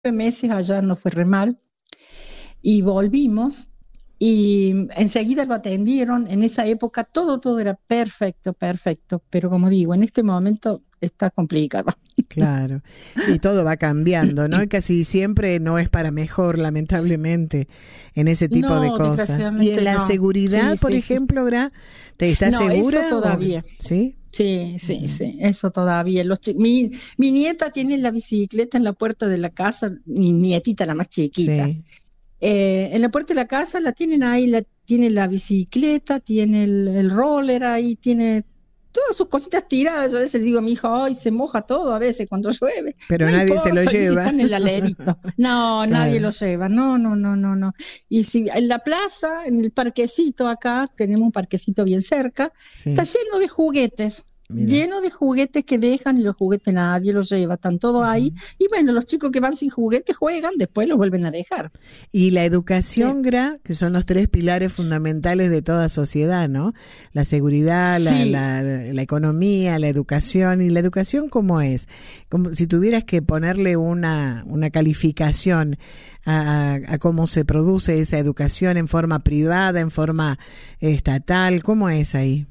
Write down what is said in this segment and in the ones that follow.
meses allá, no fue re mal, y volvimos, y enseguida lo atendieron. En esa época todo era perfecto, perfecto, pero como digo, en este momento está complicado. Claro, y todo va cambiando, ¿no? Y casi siempre no es para mejor, lamentablemente, en ese tipo de No, cosas. Y en desgraciadamente la no. Sí, seguridad, por sí, sí. ejemplo, ¿te estás No, eso segura? todavía. ¿Sí? Sí, sí, Ujú. sí, eso todavía. Mi nieta tiene la bicicleta en la puerta de la casa, mi nietita, la más chiquita. Sí, En la puerta de la casa la tienen ahí, tiene la bicicleta, tiene el roller ahí, tiene todas sus cositas tiradas. Yo a veces le digo a mi hija, ay, se moja todo a veces cuando llueve. pero No nadie se lo importa, dice, lleva. están en el alerito. No, nadie Claro, lo lleva, no, no, no, no, no. Y si en la plaza, en el parquecito acá, tenemos un parquecito bien cerca, está sí, lleno de juguetes que dejan y los juguetes nadie los lleva, están todos ahí. mira. Y bueno, los chicos que van sin juguetes juegan, después los vuelven a dejar. Y la Sí. educación, que son los tres pilares fundamentales de toda sociedad, ¿no? La seguridad, Sí, la economía, la educación. ¿Y la educación cómo es? Como si tuvieras que ponerle una calificación a cómo se produce esa educación en forma privada, en forma estatal, ¿cómo es ahí?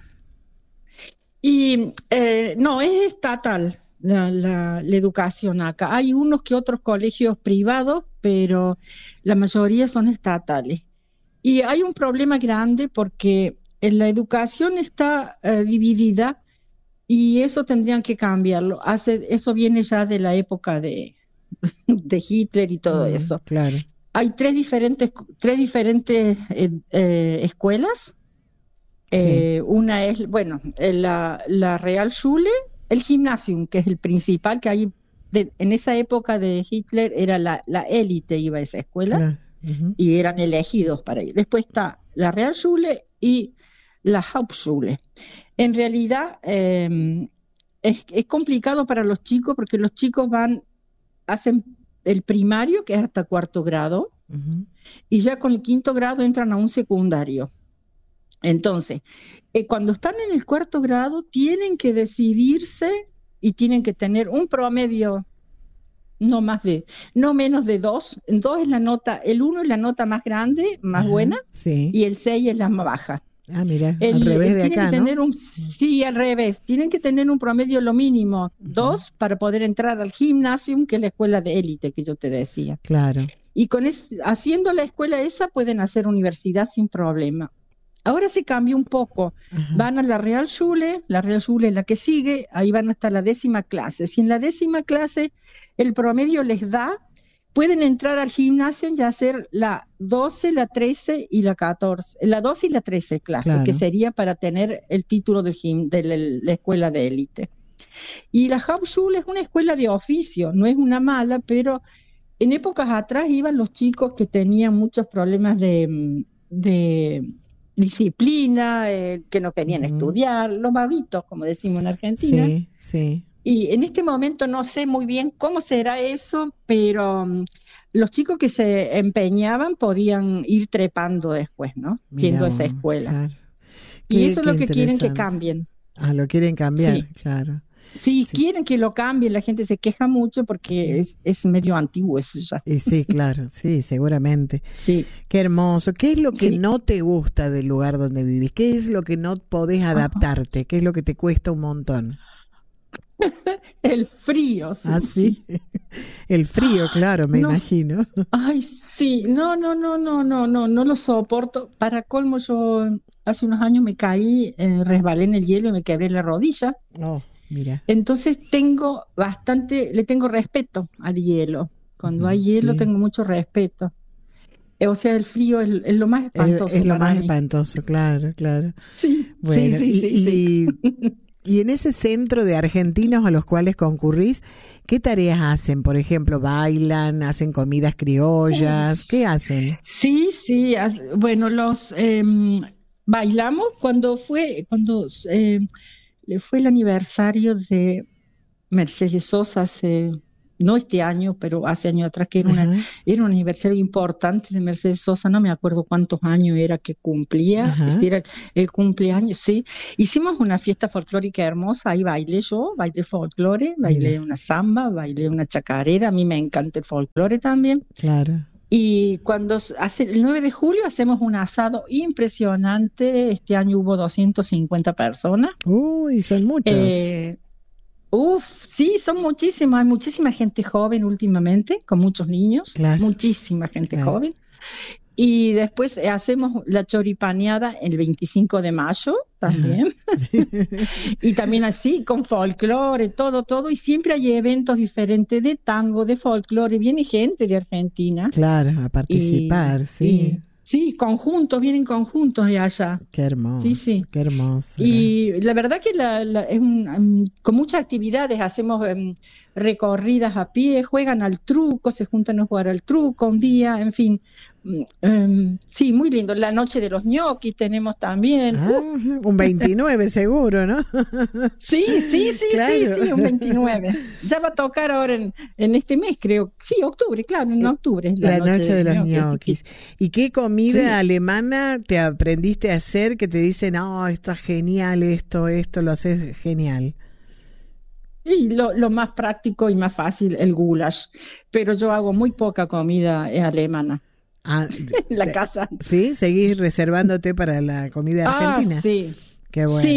y no, es estatal la educación acá. Hay unos que otros colegios privados, pero la mayoría son estatales. Y hay un problema grande porque la educación está dividida y eso tendrían que cambiarlo. Eso viene ya de la época de Hitler y todo eso. Claro. Hay tres diferentes escuelas. Sí, Una es, bueno, la Real Schule, el Gymnasium, que es el principal, que hay en esa época de Hitler era la élite, iba a esa escuela, claro. Ujú. y eran elegidos para ir. Después está la Real Schule y la Hauptschule. En realidad es complicado para los chicos porque los chicos hacen el primario, que es hasta cuarto grado, Ujú. y ya con el quinto grado entran a un secundario. Entonces, cuando están en el cuarto grado, tienen que decidirse y tienen que tener un promedio no más de, no menos de 2. 2 es la nota, el uno es la nota más grande, más buena, Ajá, sí. y el 6 es la más baja. Ah, mira, al revés de Tienen que acá, ¿no? tener sí, al revés, tienen que tener un promedio lo mínimo, Ujú. 2, para poder entrar al gimnasium, que es la escuela de élite que yo te decía. Claro. Y haciendo la escuela esa pueden hacer universidad sin problema. Ahora se cambia un poco. Ajá. Van a la Real Schule es la que sigue, ahí van hasta la 10ª clase. Si en la 10ª clase el promedio les da, pueden entrar al gimnasio y hacer la 12, la 13 y la 14, la 12 y la 13 clase, que Claro. sería para tener el título de la escuela de élite. Y la Hauptschule es una escuela de oficio, no es una mala, pero en épocas atrás iban los chicos que tenían muchos problemas de disciplina, que no querían Ujú. estudiar, los vaguitos, como decimos en Argentina. Sí, sí. Y en este momento no sé muy bien cómo será eso, pero los chicos que se empeñaban podían ir trepando después, ¿no? Yendo Mira a esa vos, escuela. claro. Y Qué, eso es qué lo que quieren que interesante. cambien. Ah, lo quieren cambiar, Sí, claro. sí, Sí, quieren que lo cambien. La gente se queja mucho porque sí. es medio antiguo eso ya. Y sí, claro, sí, seguramente. Sí, Qué hermoso. ¿Qué es lo que sí. no te gusta del lugar donde vivís? ¿Qué es lo que no podés adaptarte? ¿Qué es lo que te cuesta un montón? El frío, Ah, Susi. sí. El frío, claro, me No, imagino. ay, sí, no, no, no, no, no, no, no lo soporto. Para colmo, yo hace unos años me caí, resbalé en el hielo y me quebré la rodilla. Oh, mira. Entonces le tengo respeto al hielo. Cuando Ujú, hay hielo sí. tengo mucho respeto. O sea, el frío es lo más Es espantoso lo para más mí. espantoso, claro, claro. Sí, sí, Bueno, sí, sí, sí. y en ese centro de argentinos a los cuales concurrís, ¿qué tareas hacen? Por ejemplo, ¿bailan, hacen comidas criollas? ¿Qué hacen? Sí, sí, bueno, bailamos cuando le fue el aniversario de Mercedes Sosa hace no este año, pero hace años atrás, que era era un aniversario importante de Mercedes Sosa, no me acuerdo cuántos años era que cumplía, este era el cumpleaños, sí. Hicimos una fiesta folclórica hermosa, ahí bailé folclore, bailé una samba, bailé una chacarera, a mí me encanta el folclore también. Claro. Y cuando hace el 9 de julio hacemos un asado impresionante, este año hubo 250 personas. Uy, son muchos. Sí, son muchísimas, hay muchísima gente joven últimamente, con muchos niños, claro, muchísima gente joven. Y después hacemos la choripaneada el 25 de mayo también. Y también así, con folclore, todo. Y siempre hay eventos diferentes de tango, de folclore. Viene gente de Argentina. Claro, a participar, sí. Sí, vienen conjuntos de allá. Qué hermoso. Sí. Qué hermoso. Y la verdad que con muchas actividades hacemos recorridas a pie, juegan al truco, se juntan a jugar al truco un día, en fin. Sí, muy lindo. La noche de los ñoquis tenemos también. Un 29 seguro, ¿no? Sí, claro. sí, un 29. Ya va a tocar ahora en este mes, creo. Sí, octubre, claro, en octubre. Es la noche de los ñoquis. ¿Y qué comida alemana te aprendiste a hacer que te dicen, esto es genial, esto lo haces genial? Y lo más práctico y más fácil, el goulash. Pero yo hago muy poca comida alemana. En la casa. ¿Sí? ¿Seguís reservándote para la comida argentina? Sí. Qué bueno.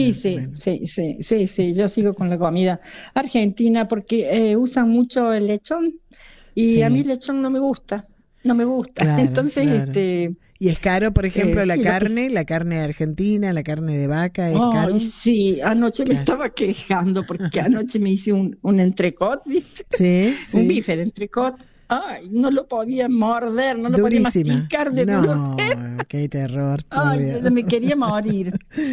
Sí. Yo sigo con la comida argentina porque usan mucho el lechón y a mí el lechón no me gusta. Claro, Entonces, claro. ¿Y es caro, por ejemplo, la carne argentina, la carne de vaca, es caro? Sí, anoche me estaba quejando porque anoche me hice un entrecot, ¿viste? Sí. Un bife de entrecot. Ay, no lo podía morder, no lo podía masticar de dolor. Qué terror. Me quería morir.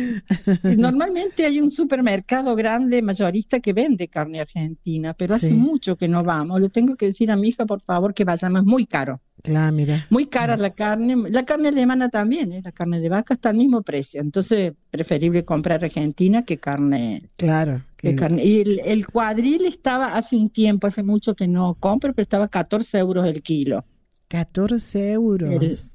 Normalmente hay un supermercado grande mayorista que vende carne argentina, pero hace mucho que no vamos. Le tengo que decir a mi hija, por favor, que vayamos, es muy caro. Claro, mira. Muy cara la carne alemana también, la carne de vaca está al mismo precio, entonces preferible comprar argentina que carne. Claro. Y el cuadril estaba hace mucho que no compro, pero estaba 14 euros el kilo. 14 euros.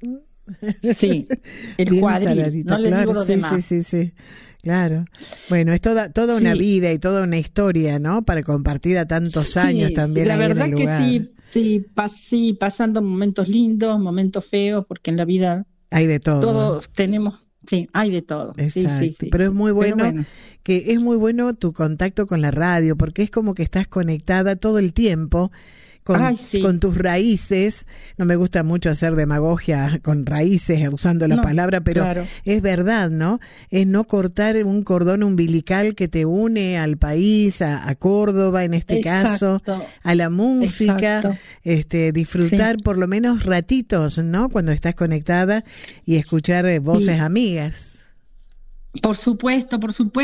Sí, el cuadril, no le digo lo demás. Sí. Claro. Bueno, es toda una vida y toda una historia, ¿no? Para compartir a tantos años también. La ahí verdad en el que lugar. sí, pasando momentos lindos, momentos feos, porque en la vida hay de todo. Todos tenemos. Sí, hay de todo. Exacto. Sí. Pero es muy bueno, que es muy bueno tu contacto con la radio, porque es como que estás conectada todo el tiempo con tus raíces. No me gusta mucho hacer demagogia con raíces usando la palabra, pero es verdad, ¿no? Es no cortar un cordón umbilical que te une al país, a Córdoba en este caso, a la música, disfrutar por lo menos ratitos, ¿no? Cuando estás conectada y escuchar voces amigas. Por supuesto,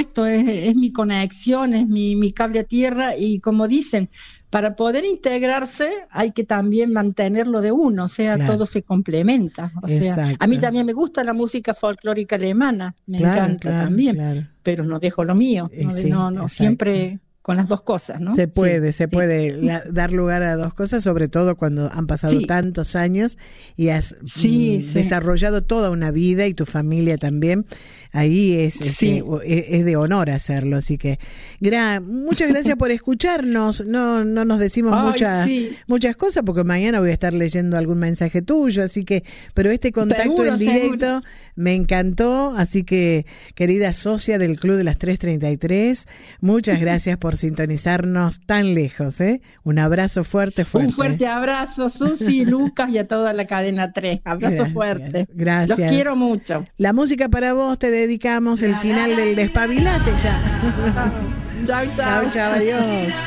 es mi conexión, es mi cable a tierra y como dicen, para poder integrarse hay que también mantenerlo de uno, o sea, todo se complementa. O sea, a mí también me gusta la música folclórica alemana, me encanta también, pero no dejo lo mío, no siempre con las dos cosas, ¿no? Se puede dar lugar a dos cosas, sobre todo cuando han pasado tantos años y has desarrollado toda una vida y tu familia también. Ahí es de honor hacerlo, así que muchas gracias por escucharnos. No nos decimos muchas cosas porque mañana voy a estar leyendo algún mensaje tuyo, así que pero este contacto en directo me encantó, así que querida socia del Club de las 3:33, muchas gracias por sintonizarnos tan lejos, ¿eh? Un abrazo fuerte. Un fuerte abrazo, Susi, Lucas y a toda la cadena 3. Abrazo fuerte. Gracias. Los quiero mucho. La música para vos, te dedicamos el final del Despabilate ya. Chao, adiós.